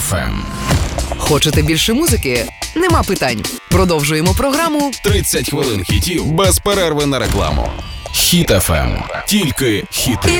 FM. Хочете більше музики? Нема питань. Продовжуємо програму 30 хвилин хітів без перерви на рекламу. Хіт FM. Тільки хіти.